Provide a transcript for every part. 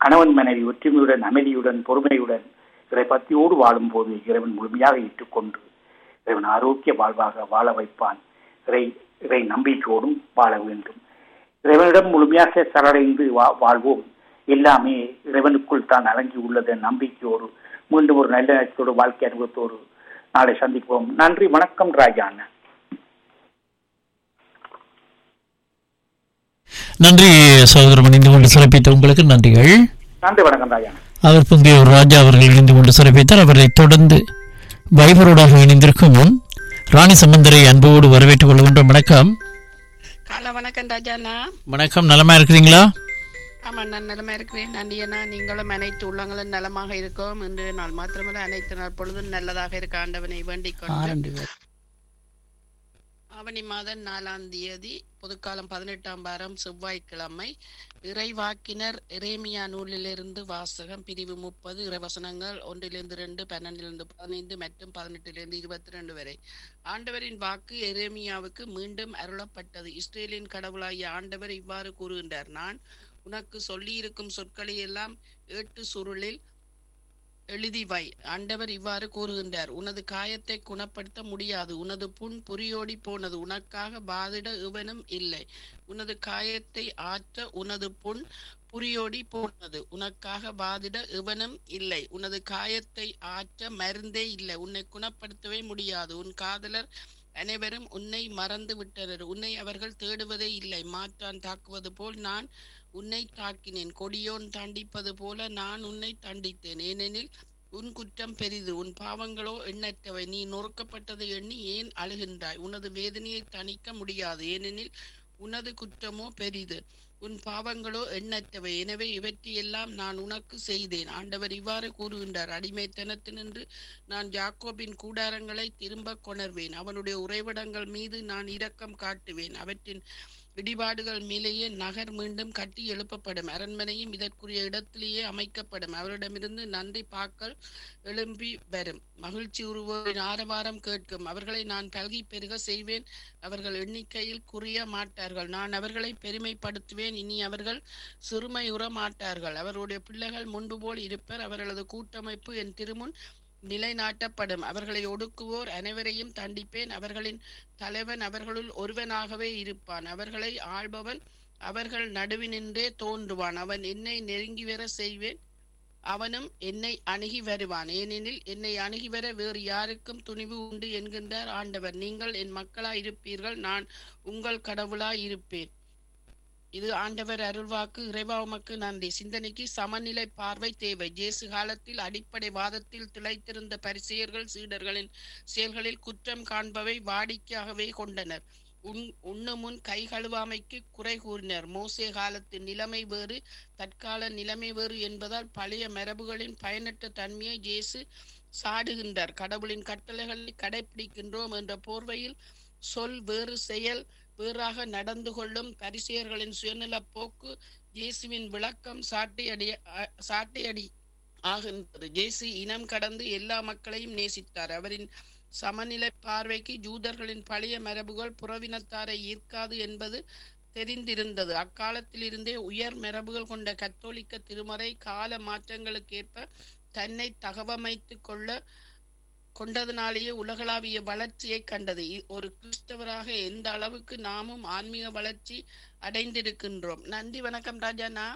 கணவன் மனைவி ஒற்றுமையுடன் அமைதியுடன் பொறுமையுடன் இறை பக்தியோடு வாழும் போது இறைவன் முழுமையாக ஏற்றுக்கொண்டு இறைவன் ஆரோக்கிய வாழ்வாக வாழ வைப்பான். இறை நம்பிக்கையோடும் வாழ வேண்டும். இறைவனிடம் முழுமையாக சரணடைந்து வாழ்வோம். எல்லாமே இறைவனுக்குள் தான் அடங்கி உள்ளது நம்பிக்கையோடு மீண்டும் ஒரு நல்ல நேரத்தோடு வாழ்க்கை அனுபவத்தோடு நாளை சந்திப்போம். நன்றி, வணக்கம் ராஜா. நன்றி சகோதரன், இணைந்து கொண்டு சிறப்பித்த உங்களுக்கு நன்றிகள். நன்றி, வணக்கம் ராஜா. அவர் புங்கியூர் ராஜா அவர்கள் இணைந்து கொண்டு சிறப்பித்தார். அவரை தொடர்ந்து வைபரோடாக இணைந்திருக்கும் ராணி சம்பந்தரை அன்போடு வரவேற்றுக் கொள்கின்றோம். வணக்கம். வணக்கம் ராஜாண்ணா. வணக்கம், நலமா இருக்கிறீங்களா? ஆமா, நான் நலமா இருக்கிறேன். நன்றியண்ணா. நீங்களும் அனைத்து உள்ளங்களும் நலமாக இருக்கும். இன்று நாள் மாத்திரமல்ல, அனைத்து நாள் பொழுதும் நல்லதாக இருக்க ஆண்டவனை வேண்டிக் கொண்டு ஆவணி மாதம் 4ஆம் தேதி பொதுக்காலம் 18ஆம் வாரம் செவ்வாய்க்கிழமை இறைவாக்கினர் எரேமியா நூலிலிருந்து வாசகம். பிரிவு 30, இறைவசனங்கள் 1-2, 12-15 மற்றும் 18-22 வரை. ஆண்டவரின் வாக்கு எரேமியாவுக்கு மீண்டும் அருளப்பட்டது. இஸ்ரேலின் கடவுளாகிய ஆண்டவர் இவ்வாறு கூறுகின்றார்: நான் உனக்கு சொல்லியிருக்கும் சொற்களை எல்லாம் ஏட்டு சுருளில் எழுதி வை. ஆண்டவர் இவ்வாறு கூறுகின்றார்: உனது காயத்தை குணப்படுத்த முடியாது. உனது புண் புரியோடி போனது. உனக்காக வாதிட எவனும் இல்லை. உனது காயத்தை ஆற்ற உனது புண் புரியோடி போனது. உனக்காக வாதிட எவனும் இல்லை. உனது காயத்தை ஆற்ற மருந்தே இல்லை. உன்னை குணப்படுத்தவே முடியாது. உன் காதலர் அனைவரும் உன்னை மறந்து விட்டனர். உன்னை அவர்கள் தேடுவதே இல்லை. மாற்றான் தாக்குவது போல் நான் உன்னை தாக்கினேன். கொடியோன் தண்டிப்பது போல நான் உன்னை தண்டித்தேன். ஏனெனில் உன் குற்றம் பெரிது, உன் பாவங்களோ எண்ணற்றவை. நீ நொறுக்கப்பட்டதை எண்ணி ஏன் அழுகின்றாய்? உனது வேதனையை தணிக்க முடியாது, ஏனெனில் உனது குற்றமோ பெரிது, உன் பாவங்களோ எண்ணற்றவை. எனவே இவற்றையெல்லாம் நான் உனக்கு செய்தேன். ஆண்டவர் இவ்வாறு கூறுகின்றார்: அடிமைத்தனத்தினின்று நான் யாக்கோபின் கூடாரங்களை திரும்ப கொணர்வேன். அவனுடைய உறைவிடங்கள் மீது நான் இரக்கம் காட்டுவேன். அவற்றின் இடிபாடுகள் மேலேயே நகர் மீண்டும் கட்டி எழுப்பப்படும். அரண்மனையும் இதற்குரிய இடத்திலேயே அமைக்கப்படும். அவரிடமிருந்து நன்றி பாக்கள் எழும்பி வரும். மகிழ்ச்சி உருவோரின் ஆரவாரம் கேட்கும். அவர்களை நான் பல்கி பெருக செய்வேன். அவர்கள் எண்ணிக்கையில் குறைய மாட்டார்கள். நான் அவர்களை பெருமைப்படுத்துவேன். இனி அவர்கள் சிறுமையுற மாட்டார்கள். அவருடைய பிள்ளைகள் முன்பு போல் இருப்பர். அவர்களது கூட்டமைப்பு என் திருமுன் நிலைநாட்டப்படும். அவர்களை ஒடுக்குவோர் அனைவரையும் தண்டிப்பேன். அவர்களின் தலைவன் அவர்களுள் ஒருவனாகவே இருப்பான். அவர்களை ஆள்பவன் அவர்கள் நடுவினின்றே தோன்றுவான். அவன் என்னை நெருங்கி வர செய்வேன். அவனும் என்னை அணுகி வருவான். ஏனெனில் என்னை அணுகி வர வேறு யாருக்கும் துணிவு உண்டு என்கின்றார் ஆண்டவர். நீங்கள் என் மக்களாய் இருப்பீர்கள், நான் உங்கள் கடவுளாய் இருப்பேன். இது ஆண்டவர் அருள்வாக்கு. இறைவா உமக்கு நன்றி. சிந்தனைக்கு சமநிலை பார்வை தேவை. இயேசு காலத்தில் அடிப்படை வாதத்தில் திளைத்திருந்த பரிசேயர்கள் சீடர்களின் செயல்களில் குற்றம் காண்பவை வாடிக்கையாகவே கொண்டனர். உண்ணுமுன் கை கழுவாமைக்கு குறை கூறினர். மோசே காலத்தின் நிலைமை வேறு, தற்கால நிலைமை வேறு என்பதால் பழைய மரபுகளின் பயனற்ற தன்மையை இயேசு சாடுகின்றார். கடவுளின் கட்டளைகளை கடைபிடிக்கின்றோம் என்ற போர்வையில் சொல் வேறு, செயல் வேறாக நடந்து கொள்ளும் பரிசேயர்களின் சுயநல போக்கு இயேசுவின் விளக்கம் சாட்டையடி ஆகின்றது. இயேசு இனம் கடந்து எல்லா மக்களையும் நேசித்தார். அவரின் சமநிலை பார்வைக்கு யூதர்களின் பழைய மரபுகள் புறவினத்தாரை ஈர்க்காது என்பது தெரிந்திருந்தது. அக்காலத்தில் இருந்தே உயர் மரபுகள் கொண்ட கத்தோலிக்க திருமறை கால மாற்றங்களுக்கேற்ப தன்னை தகவமைத்து கொண்டதனாலேயே உலகளாவிய வளர்ச்சியை கண்டது. ஒரு கிறிஸ்தவராக எந்த அளவுக்கு நாமும் ஆன்மீக வளர்ச்சி அடைந்திருக்கின்றோம். நன்றி, வணக்கம் ராஜாண்ணா.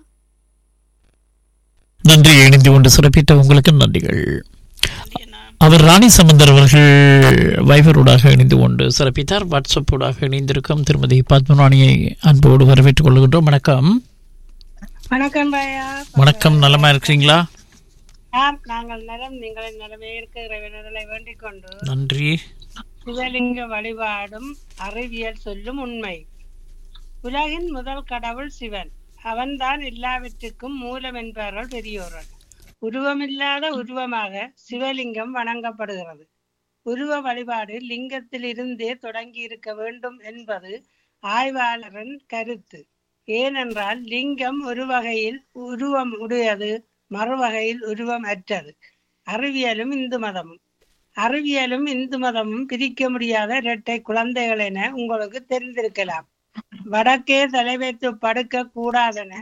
நன்றி, இணைந்து கொண்டு சிறப்பித்த உங்களுக்கு நன்றிகள். அவர் ராணி சம்பந்தர் அவர்கள் வைபரோடாக இணைந்து கொண்டு சிறப்பித்தார். வாட்ஸ்அப்போடாக இணைந்திருக்கும் திருமதி பத்மராணியை அன்போடு வரவேற்றுக் கொள்கின்றோம். வணக்கம். வணக்கம் பாயா. வணக்கம், நலமா இருக்கிறீங்களா? நாங்கள் நலம், நீங்களின் நலமே இருக்க இறைவனை வேண்டிக் கொண்டு நன்றி. சிவலிங்க வழிபாடும் அறிவியல் சொல்லும் உண்மை. உலகின் முதல் கடவுள் சிவன். அவன்தான் எல்லாவற்றுக்கும் மூலம் என்பார்கள் பெரியோர்கள். உருவமில்லாத உருவமாக சிவலிங்கம் வணங்கப்படுகிறது. உருவ வழிபாடு லிங்கத்தில் இருந்தே தொடங்கி இருக்க வேண்டும் என்பது ஆய்வாளரின் கருத்து. ஏனென்றால் லிங்கம் ஒரு வகையில் உருவம் உடையது, மறுவகையில் உருவம் அற்றது. அறிவியலும் இந்து மதமும் பிரிக்க முடியாத இரட்டை குழந்தைகள் என உங்களுக்கு தெரிந்திருக்கலாம். வடக்கே தலை வைத்து படுக்க கூடாதென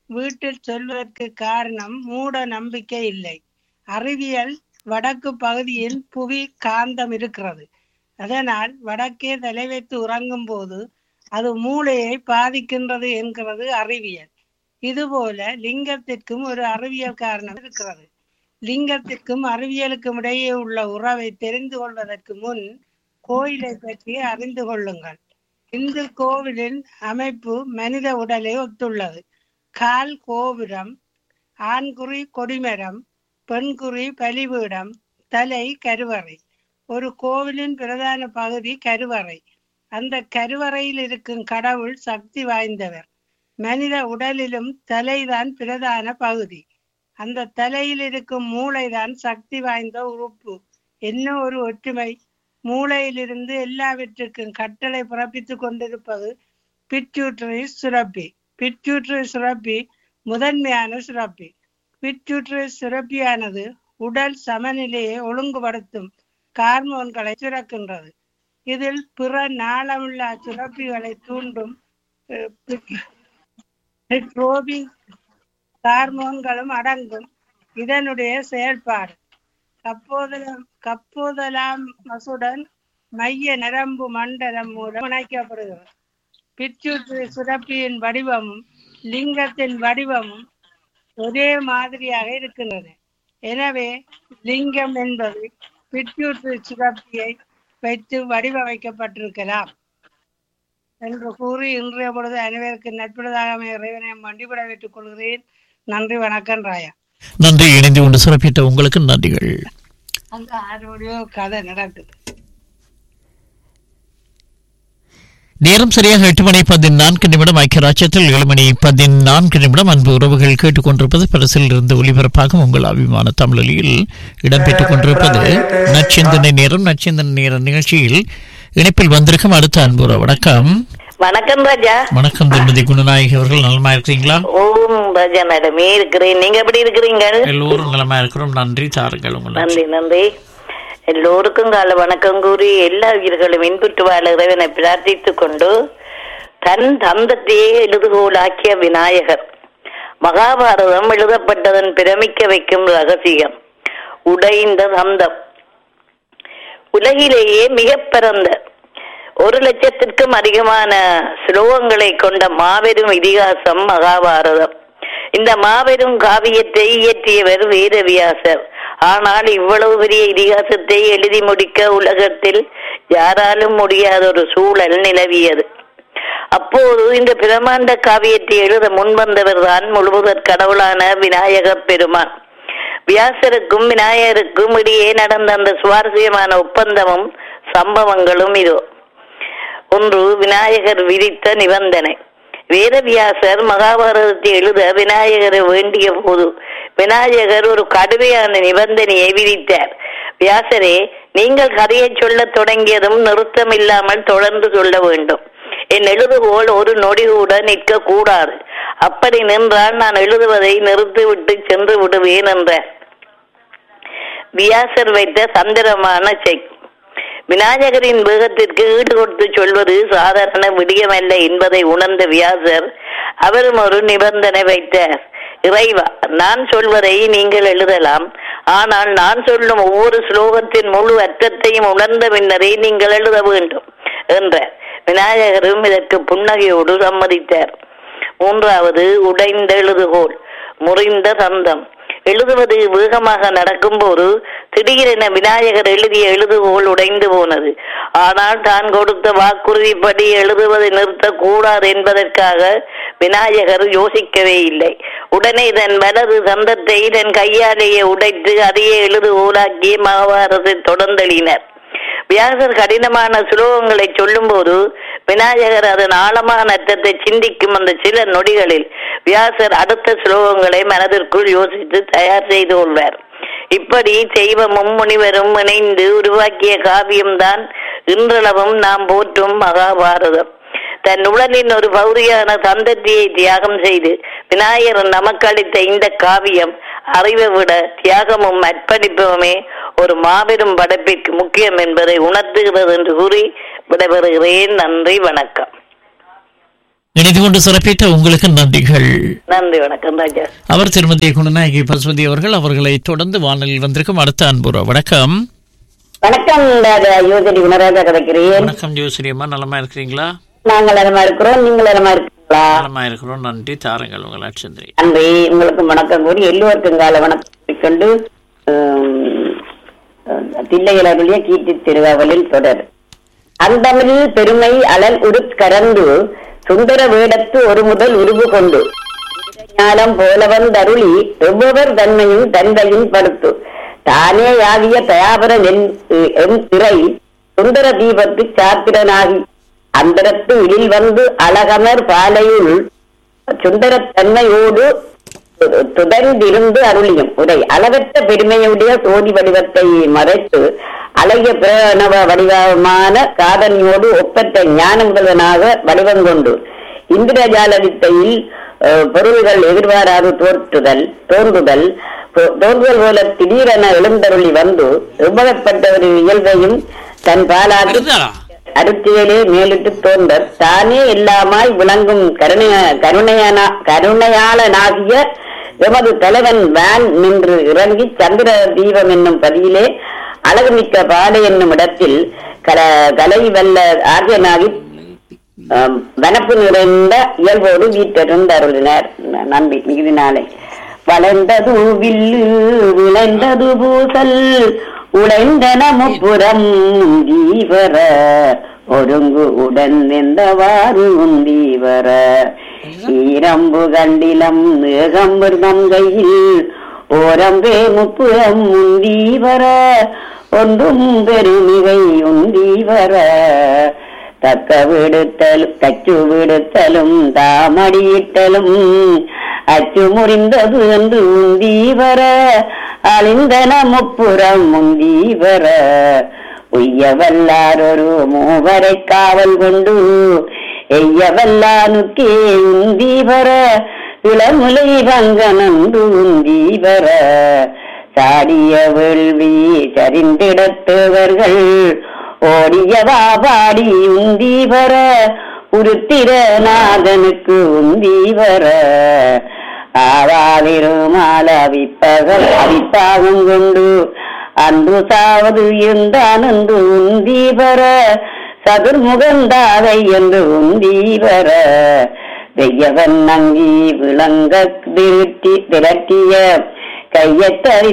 வீட்டில் சொல்வதற்கு காரணம் மூட நம்பிக்கை இல்லை. அறிவியல் வடக்கு பகுதியில் புவி காந்தம் இருக்கிறது. அதனால் வடக்கே தலை வைத்து உறங்கும் போது அது மூளையை பாதிக்கின்றது என்கிறது அறிவியல். இதுபோல லிங்கத்திற்கும் ஒரு அறிவியல் காரணம் இருக்கிறது. லிங்கத்திற்கும் அறிவியலுக்கும் இடையே உள்ள உறவை தெரிந்து கொள்வதற்கு முன் கோயிலை பற்றி அறிந்து கொள்ளுங்கள். இந்து கோவிலின் அமைப்பு மனித உடலை ஒத்துள்ளது. கால் கோபுரம், ஆண்குறி கொடிமரம், பெண்குறி பலிபீடம், தலை கருவறை. ஒரு கோவிலின் பிரதான பகுதி கருவறை. அந்த கருவறையில் இருக்கும் கடவுள் சக்தி வாய்ந்தவர். மனித உடலிலும் தலைதான் பிரதான பகுதி. அந்த தலையில் இருக்கும் மூளைதான் சக்தி வாய்ந்த உறுப்பு. என்ன ஒரு ஒற்றுமை! மூளையிலிருந்து எல்லாவற்றுக்கும் கட்டளை பிறப்பித்துக் கொண்டிருப்பது பிட்யூட்டரி சுரப்பி. பிட்யூட்டரி சுரப்பி முதன்மையான சுரப்பி. பிட்யூட்டரி சுரப்பியானது உடல் சமநிலையை ஒழுங்குபடுத்தும் ஹார்மோன்களை சுரக்கின்றது. இதில் பிற நாளமுள்ள சுரப்பிகளை தூண்டும் ஹார்மோன்களும் அடங்கும். இதனுடைய செயல்பாடு கப்போதலாமசுடன் மைய நரம்பு மண்டலம் மூலம் இணைக்கப்படுகிறது. பிட்யூட்டரி சுரப்பியின் வடிவமும் லிங்கத்தின் வடிவமும் ஒரே மாதிரியாக இருக்கின்றன. எனவே லிங்கம் என்பது பிட்யூட்டரி சுரப்பியை வைத்து வடிவமைக்கப்பட்டிருக்கலாம் என்று கூறி இன்றைய பொழுது அனைவருக்கு நட்புள்ளதாக இறைவனை மண்டிபட வைத்துக் கொள்கிறேன். நன்றி, வணக்கம் ராயா. நன்றி. இணைந்து கொண்டு சிறப்பித்த உங்களுக்கு நன்றிகள். அந்த ஆரோடியோ கதை நடக்குது. நேரம் சரியாக 8:14 ஐக்கிய ராஜ்யத்தில் 7:14. அன்பு உறவுகள் கேட்டுக்கொண்டிருப்பது பரிசில் இருந்து ஒலிபரப்பாக உங்கள் அபிமான தமிழொலியில் இடம்பெற்றுக் கொண்டிருப்பது நச்சிந்தனை நேரம். நச்சிந்தனை நேர நிகழ்ச்சியில் இணைப்பில் வந்திருக்கும் அடுத்த அன்பு உறவு. வணக்கம். வணக்கம் ராஜா. வணக்கம் திருமதி குணநாயகி அவர்கள். நலமா இருக்கிறீங்களா? ஓம் ராஜா, நலமே இருக்கிறேன். நீங்க எப்படி இருக்கிறீங்க? எல்லோரும் நலமா இருக்கிறோம். நன்றி. தாருங்கள். நன்றி நன்றி. எல்லோருக்கும் கால வணக்கம் கூறி எல்லா உயிர்களும் இன்புற்று வாழ இறைவனை பிரார்த்தித்துக் கொண்டு தன் தந்தத்தையே எழுதுகோலாக்கிய விநாயகர். மகாபாரதம் எழுதப்பட்டதன் பிரமிக்க வைக்கும் ரகசியம் உடைந்த தந்தம். உலகிலேயே மிக பிறந்த 1,00,000க்கும் அதிகமான ஸ்லோகங்களை கொண்ட மாபெரும் இதிகாசம் மகாபாரதம். இந்த மாபெரும் காவியத்தை இயற்றியவர் வேதவியாசர். ஆனால் இவ்வளவு பெரிய இதிகாசத்தை எழுதி முடிக்க உலகத்தில் யாராலும் முடியாத ஒரு சூழல் நிலவியது. அப்போது இந்த பிரமாண்ட காவியத்தை எழுத முன்வந்தவர் தான் முழுவதற் கடவுளான விநாயக பெருமான். வியாசருக்கும் விநாயகருக்கும் இடையே நடந்த அந்த சுவாரஸ்யமான ஒப்பந்தமும் சம்பவங்களும் இதோ. ஒன்று, விநாயகர் விதித்த நிபந்தனை. வேதவியாசர் மகாபாரதத்தை எழுத விநாயகரை வேண்டிய போது விநாயகர் ஒரு கடுமையான நிபந்தனையை விதித்தார். வியாசரே, நீங்கள் கதையை சொல்ல தொடங்கியதும் நிறுத்தம் இல்லாமல் தொடர்ந்து சொல்ல வேண்டும். என் எழுதுகோள் ஒரு நொடி கூட நிற்க கூடாது. அப்படி நின்றால் நான் எழுதுவதை நிறுத்திவிட்டு சென்று விடுவேன் என்றார். வியாசர் வைத்த தந்திரமான செக். விநாயகரின் வேகத்திற்கு ஈடு கொடுத்து சொல்வது சாதாரண விடயமல்ல என்பதை உணர்ந்த வியாசர் அவரும் ஒரு நிபந்தனை வைத்தார். இறைவா, நான் சொல்வதை நீங்கள் எழுதலாம். ஆனால் நான் சொல்லும் ஒவ்வொரு ஸ்லோகத்தின் முழு அர்த்தத்தையும் உணர்ந்த பின்னரே நீங்கள் எழுத வேண்டும் என்றார். விநாயகரும் இதற்கு புன்னகையோடு சம்மதித்தார். மூன்றாவது, உடைந்த எழுதுகோள், முறிந்த தந்தம். எழுதுவது வேகமாக நடக்கும் போது திடீரென விநாயகர் எழுதிய எழுதுகோள் உடைந்து போனது. ஆனால் தான் கொடுத்த வாக்குறுதிப்படி எழுதுவதை நிறுத்தக்கூடாது என்பதற்காக விநாயகர் யோசிக்கவே இல்லை. உடனே தன் வலது தந்தத்தை தன் கையாலேயே உடைத்து அதையே எழுதுகோலாக்கி மகாபாரதத்தை தொடர்ந்தெழினர். வியாசர் கடினமான சுலோகங்களை சொல்லும் போது விநாயகர் அதன் ஆழமான அர்த்தத்தை சிந்திக்கும் அந்த சில நொடிகளில் வியாசர் அடுத்த ஸ்லோகங்களை மனதிற்குள் யோசித்து தயார் செய்து கொள்வார். இப்படி தெய்வமும் முனிவரும் இணைந்து உருவாக்கிய காவியம்தான் இன்றளவும் நாம் போற்றும் மகாபாரதம். தன் உடலின் ஒரு பௌதியான தந்தத்தியை தியாகம் செய்து விநாயகர் நமக்கு அளித்த இந்த காவியம் அறிவை விட தியாகமும் அர்ப்பணிப்புமே ஒரு மாபெரும் படைப்பிற்கு முக்கியம் என்பதை உணர்த்துகிறது என்று கூறி விடைபெறுகிறேன். நன்றி, வணக்கம். இணைந்து கொண்டு சிறப்பித்த உங்களுக்கு நன்றிகள். நன்றி, வணக்கம் ராஜா. அவர் திருமதி குணநாயகி பசுமதி அவர்களை தொடர்ந்து வானொலியில் வந்திருக்கும் அடுத்த அன்புற வணக்கம். வணக்கம் ராஜா, யோசரி குணராஜா கிடைக்கிறேன். வணக்கம் ஜோசிரி அம்மா, நலமா இருக்கிறீங்களா? நாங்கள் நலமா இருக்கிறோம், நீங்கள் நலமா இருக்கீங்களா? நலமா இருக்கிறோம், நன்றி. தாருங்கள் உங்கள் அச்சந்திரி. நன்றி, உங்களுக்கு வணக்கம் கூறி எல்லோருக்கும் கால வணக்கம் கொண்டு தில்லையிலுடைய கீர்த்தி திருவாவலில் தொடர். அந்தமிழ் பெருமை அலல் உரு கரந்து சுந்தர வேடத்து ஒரு முதல் உருவு கொண்டு ஞானம் போலவன் தருளி எவ்வொரு தன்மையும் தந்தையும் படுத்து தானே ஆகிய தயாபரன் என் திரை சுந்தர தீபத்து சாத்திரனாகி அந்தரத்து இழில் வந்து அழகமர் பாலையுள் சுந்தர தன்மையோடு துதர்ந்திருந்து அருளியும் உரை அளவற்ற பெருமையுடைய சோதி வடிவத்தை மறைத்து அழகிய பிரணவ வடிவமான காதலியோடு ஒப்பற்ற ஞான முதல்வனாக வடிவம் கொண்டு இந்திரஜால வித்தையில் பொருள்கள் எதிர்பாராது தோன்றுதல் போல திடீரென எழுந்தருளி வந்து எவ்வளப்பட்ட ஒரு இயல்பையும் தன் பாலாட்டு அருத்தியிலே மேலிட்டு தோன்ற தானே எல்லாமாய் விளங்கும் கருணையாளனாகிய எமது தலைவன் வேன் நின்று இறங்கி சந்திர தீபம் என்னும் பதியிலே அழகுமிக்க பாலை என்னும் இடத்தில் கலை வல்ல ஆகியனாகி வனப்பு நிறைந்த இயல்போடு வீட்டிருந்து அருளினார். நன்றி. மிகுதி நாளை வளர்ந்தது வில்லு விளைந்தது பூசல் உழைந்தன முப்புறம் தீவர ஒருங்கு உடன் எந்தவாறு உந்தீவர ஈரம்பு கண்டிலம் ஏகம்பிருதம் கையில் ஓரம்பே முப்புறம் உந்தீவர ஒன்றும் பெருமிகை உந்தீவர தக்க விடுத்தலும் தச்சு விடுத்தலும் தாமடியிட்டலும் அச்சு முறிந்தது என்று உந்தீவர அழிந்தன முப்புறம் உந்தீவர உய்யவல்லாரொரு மூவரை காவல் கொண்டு எய்யவல்லானுக்கே உந்தீவர இளமுலை பங்கனன்று உந்தீவர சாடிய வேள்வி சரிந்திடத்தவர்கள் ஓடியவா பாடி உந்தீவர உருத்திரநாதனுக்கு உந்தீவர ஆவாதிருமால அவிப்பாகம் கொண்டு அன்று சாவது இருந்தான் என்று உந்தீவர சதுர்முகந்தாதை என்று உந்தீவர வெய்யவன் அங்கி விளங்க திரட்டிய கையத்தறி